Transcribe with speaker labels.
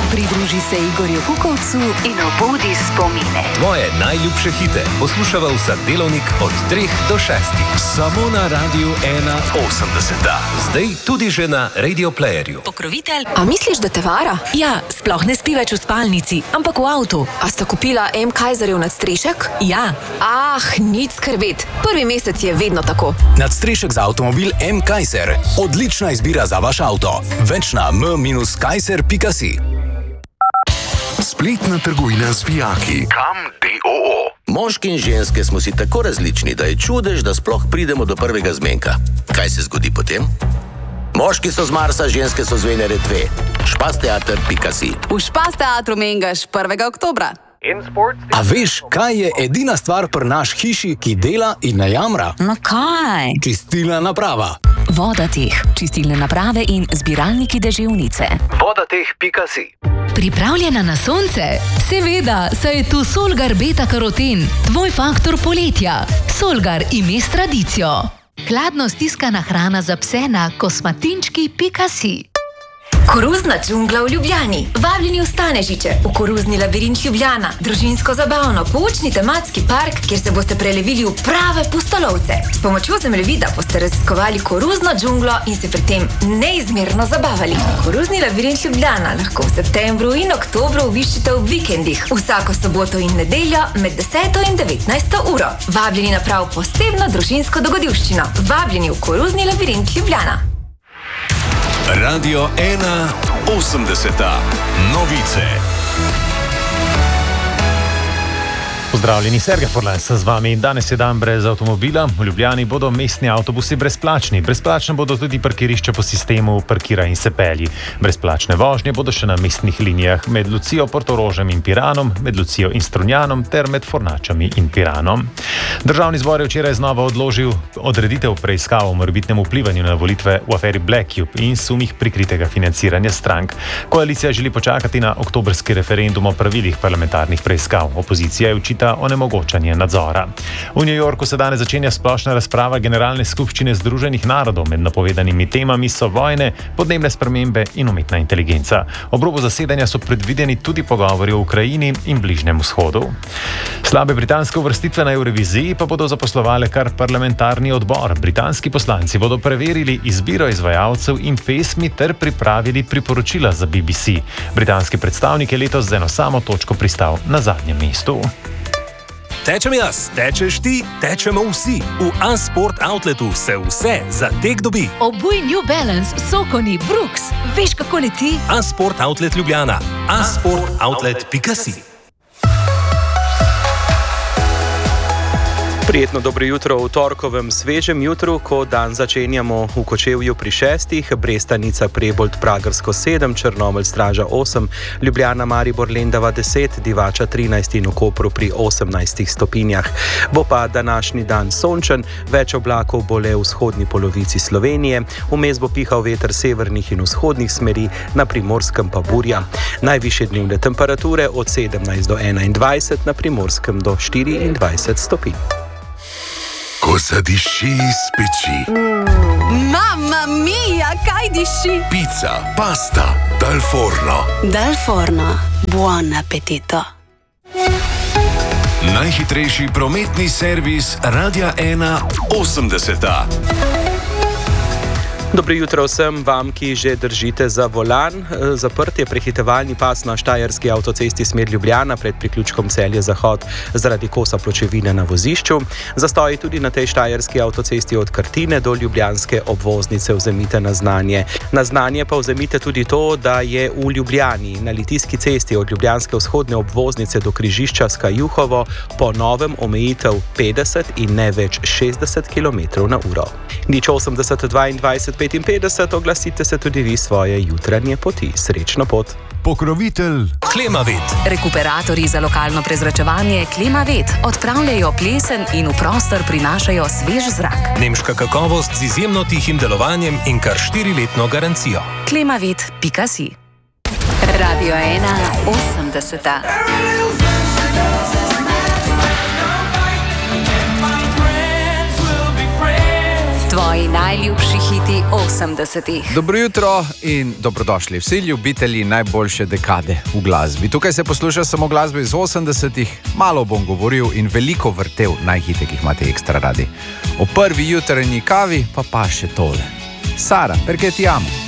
Speaker 1: Pridruži se Igorju Kukovcu in obudi spomine.
Speaker 2: Tvoje najljubše hite poslušava vsak delovnik od 3 do 6. Samo na Radiu 1.80. Zdaj tudi že na Radio Playerju.
Speaker 1: Pokrovitelj. A misliš, da te vara?
Speaker 3: Ja, sploh ne spi več v spalnici, ampak v avtu.
Speaker 1: A sta kupila M. Kaiserjev nadstrešek?
Speaker 3: Ja.
Speaker 1: Nič skrbeti. Prvi mesec je vedno tako.
Speaker 4: Nadstrešek za avtomobil M. Kaiser. Odlična izbira za vaš avto. Več na m-kaiser.si.
Speaker 5: Spletna trgovina z vijaki. Kam.do.
Speaker 6: Moški in ženske smo si tako različni, da je čudež, da sploh pridemo do prvega zmenka. Kaj se zgodi potem? Moški so z Marsa, ženske so z Venere 2. Špasteater.si.
Speaker 7: V Špasteatru mengaš 1. oktobra.
Speaker 4: A veš, kaj je edina stvar pri naš hiši, ki dela in ne jamra?
Speaker 3: No kaj?
Speaker 4: Čistilna naprava.
Speaker 3: Vodateh, čistilne naprave in zbiralniki deževnice.
Speaker 4: Vodateh.si.
Speaker 8: Pripravljena na sonce? Seveda, saj je tu Solgar beta-karoten, tvoj faktor poletja. Solgar ime s tradicijo. Hladno stiskana hrana za pse na kosmatinčki.si.
Speaker 1: Koruzna džungla v Ljubljani. Vabljeni v Stanežiče, v koruzni labirint Ljubljana. Družinsko zabavno, poučni tematski park, kjer se boste prelevili v prave pustolovce. S pomočjo zemljevida boste raziskovali koruzno džunglo in se pri tem neizmerno zabavali. Koruzni labirint Ljubljana lahko v septembru in oktobru obiščite v vikendih, vsako soboto in nedeljo med 10. in 19. uro. Vabljeni na prav posebno družinsko dogodivščino. Vabljeni v koruzni labirint Ljubljana.
Speaker 2: Radio 1.80. Novice.
Speaker 9: Pozdravljeni, Sergej Forlans z vami. Danes je dan brez avtomobila. V Ljubljani bodo mestni avtobusi brezplačni. Brezplačne bodo tudi parkirišča po sistemu parkiraj in se pelji. Brezplačne vožnje bodo še na mestnih linijah med Lucijo, Portorožem in Piranom, med Lucijo in Strunjanom ter med Fornačami in Piranom. Državni zbor je včeraj znova odložil odreditev preiskav o morebitnem vplivanju na volitve v aferi Black Cube in sumih prikritega financiranja strank. Koalicija želi počakati na oktobrski referendum o pravilih parlamentarnih preiskav. Opozicija je očitala onemogočanje nadzora. V New Yorku se danes začenja splošna razprava Generalne skupščine Združenih narodov. Med napovedanimi temami so vojne, podnebne spremembe in umetna inteligenca. Ob robu zasedanja so predvideni tudi pogovori o Ukrajini in Bližnjem vzhodu. Slabe britanske uvrstitve na Evroviziji pa bodo zaposlovale kar parlamentarni odbor. Britanski poslanci bodo preverili izbiro izvajalcev in pesmi ter pripravili priporočila za BBC. Britanski predstavnik je letos z eno samo točko pristal na zadnjem mestu.
Speaker 2: Tečem jaz, tečeš ti, tečemo vsi. V Unsport Outletu se vse za tek dobi.
Speaker 8: Obuj New Balance, Sokoni, Brooks. Veš, kako leti?
Speaker 2: Unsport Outlet Ljubljana. Unsportoutlet.si.
Speaker 10: Prijetno dobro jutro v torkovem svežem jutru, ko dan začenjamo v Kočevju pri 6, Brestanica, Prebold, Pragersko 7, Črnomelj, Straža 8, Ljubljana, Maribor, Lendava 10, Divača 13 in v Kopru pri 18 stopinjah. Bo pa današnji dan sončen, več oblakov bo le v vzhodni polovici Slovenije, vmes bo pihal veter severnih in vzhodnih smeri, na Primorskem pa burja. Najvišje dnevne temperature od 17 do 21, na Primorskem do 24 stopinj.
Speaker 5: Ko zadiši iz peči.
Speaker 7: Mamma mia, kaj diši?
Speaker 5: Pizza, pasta, dal forno.
Speaker 7: Dal forno. Buon appetito.
Speaker 2: Najhitrejši prometni servis Radia 1.80.
Speaker 10: Dobro jutro vsem vam, ki že držite za volan. Zaprt je prehitevalni pas na Štajerski avtocesti smer Ljubljana pred priključkom Celje-Zahod zaradi kosa pločevine na vozišču. Zastoji tudi na tej Štajerski avtocesti od Krtine do ljubljanske obvoznice vzemite na znanje. Na znanje pa vzemite tudi to, da je v Ljubljani na Litijski cesti od ljubljanske vzhodne obvoznice do križišča s Kajuhovo po novem omejitev 50 in ne več 60 km/h. Nič 80 22 55, oglasite se tudi vi svoje jutranje poti. Srečno pot.
Speaker 2: Pokrovitelj Klimavet.
Speaker 3: Rekuperatorji za lokalno prezračevanje Klimavet odpravljajo plesen in v prostor prinašajo svež zrak.
Speaker 2: Nemška kakovost z izjemno tihim delovanjem in kar 4-letno garancijo.
Speaker 3: Klimavet.si.
Speaker 1: Radio 1.80. Tvoji najljubši hiti
Speaker 3: sredi 80-ih.
Speaker 11: Dobro jutro in dobrodošli vsi ljubitelji najboljše dekade v glasbi. Tukaj se posluša samo glasbe iz 80-ih, malo bom govoril in veliko vrtel najhite, ki jih imate ekstra radi. O prvi jutranji kavi pa še tole. Sara, perché ti amo?